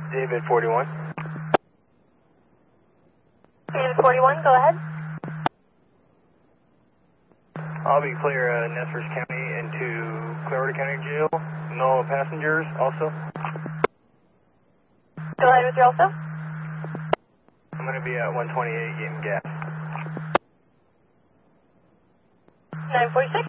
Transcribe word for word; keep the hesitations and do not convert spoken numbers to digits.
David forty-one. David forty-one, go ahead. I'll be clear uh, Nez Perce County into Clearwater County Jail. No passengers also. Go ahead with your also. I'm going to be at one twenty-eight getting gas. nine forty-six.